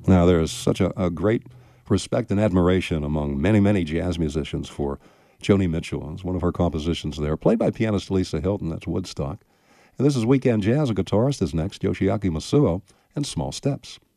Now, there is such a great respect and admiration among many, many jazz musicians for Joni Mitchell. It's one of her compositions there, played by pianist Lisa Hilton. That's Woodstock. And this is Weekend Jazz. A guitarist is next, Yoshiaki Masuo, and Small Steps.